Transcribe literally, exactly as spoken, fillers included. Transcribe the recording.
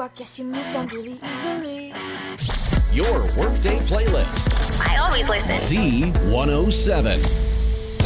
rock, yes, you moved on really easily. Your workday playlist. I always listen. Z one oh seven.